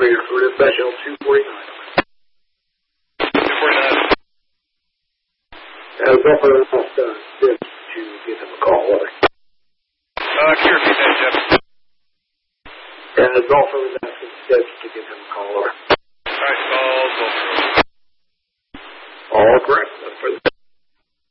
County for dispatch on 249. 249. Buffer lost Sims to give him a call. Can you repeat that, Jeff? Golfer was asking Sims to give him a call.